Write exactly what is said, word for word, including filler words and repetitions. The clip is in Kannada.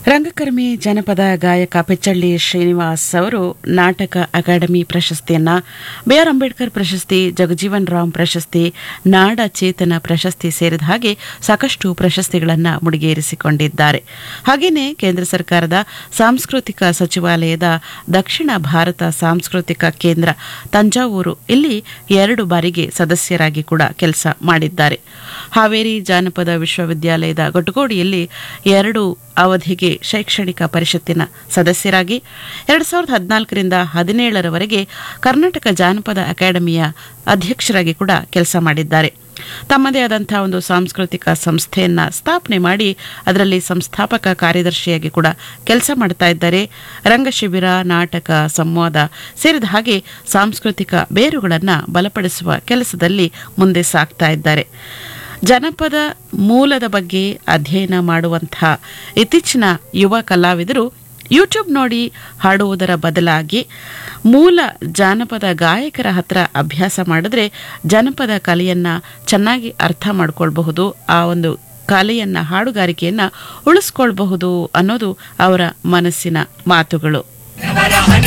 ರಂಗಕರ್ಮಿ ಜನಪದ ಗಾಯಕ ಪೆಚ್ಚಳ್ಳಿ ಶ್ರೀನಿವಾಸ್ ಅವರು ನಾಟಕ ಅಕಾಡೆಮಿ ಪ್ರಶಸ್ತಿಯನ್ನ, ಬಿ ಆರ್ ಅಂಬೇಡ್ಕರ್ ಪ್ರಶಸ್ತಿ, ಜಗಜೀವನ್ ರಾಮ್ ಪ್ರಶಸ್ತಿ, ನಾಡ ಚೇತನ ಪ್ರಶಸ್ತಿ ಸೇರಿದ ಹಾಗೆ ಸಾಕಷ್ಟು ಪ್ರಶಸ್ತಿಗಳನ್ನು ಮುಡಿಗೇರಿಸಿಕೊಂಡಿದ್ದಾರೆ. ಹಾಗೆಯೇ ಕೇಂದ್ರ ಸರ್ಕಾರದ ಸಾಂಸ್ಕೃತಿಕ ಸಚಿವಾಲಯದ ದಕ್ಷಿಣ ಭಾರತ ಸಾಂಸ್ಕೃತಿಕ ಕೇಂದ್ರ ತಂಜಾವೂರು ಇಲ್ಲಿ ಎರಡು ಬಾರಿಗೆ ಸದಸ್ಯರಾಗಿ ಕೂಡ ಕೆಲಸ ಮಾಡಿದ್ದಾರೆ. ಹಾವೇರಿ ಜಾನಪದ ವಿಶ್ವವಿದ್ಯಾಲಯದ ಗೊಟ್ಟಗೋಡಿಯಲ್ಲಿ ಎರಡು ಅವಧಿಗೆ ಶೈಕ್ಷಣಿಕ ಪರಿಷತ್ತಿನ ಸದಸ್ಯರಾಗಿ ಎರಡು ಸಾವಿರದ ಹದಿನಾಲ್ಕರಿಂದ ಹದಿನೇಳರವರೆಗೆ ಕರ್ನಾಟಕ ಜಾನಪದ ಅಕಾಡೆಮಿಯ ಅಧ್ಯಕ್ಷರಾಗಿ ಕೂಡ ಕೆಲಸ ಮಾಡಿದ್ದಾರೆ. ತಮ್ಮದೇ ಆದಂತಹ ಒಂದು ಸಾಂಸ್ಕೃತಿಕ ಸಂಸ್ಥೆಯನ್ನ ಸ್ಥಾಪನೆ ಮಾಡಿ ಅದರಲ್ಲಿ ಸಂಸ್ಥಾಪಕ ಕಾರ್ಯದರ್ಶಿಯಾಗಿ ಕೂಡ ಕೆಲಸ ಮಾಡ್ತಾ ಇದ್ದಾರೆ. ರಂಗಶಿಬಿರ, ನಾಟಕ, ಸಂವಾದ ಸೇರಿದ ಹಾಗೆ ಸಾಂಸ್ಕೃತಿಕ ಬೇರುಗಳನ್ನು ಬಲಪಡಿಸುವ ಕೆಲಸದಲ್ಲಿ ಮುಂದೆ ಸಾಗ್ತಾ ಇದ್ದಾರೆ. ಜನಪದ ಮೂಲದ ಬಗ್ಗೆ ಅಧ್ಯಯನ ಮಾಡುವಂತಹ ಇತ್ತೀಚಿನ ಯುವ ಕಲಾವಿದರು ಯೂಟ್ಯೂಬ್ ನೋಡಿ ಹಾಡುವುದರ ಬದಲಾಗಿ ಮೂಲ ಜಾನಪದ ಗಾಯಕರ ಹತ್ರ ಅಭ್ಯಾಸ ಮಾಡಿದ್ರೆ ಜನಪದ ಕಲೆಯನ್ನ ಚೆನ್ನಾಗಿ ಅರ್ಥ ಮಾಡ್ಕೊಳ್ಬಹುದು, ಆ ಒಂದು ಕಲೆಯನ್ನ ಹಾಡುಗಾರಿಕೆಯನ್ನ ಉಳಿಸ್ಕೊಳ್ಬಹುದು ಅನ್ನೋದು ಅವರ ಮನಸ್ಸಿನ ಮಾತುಗಳು.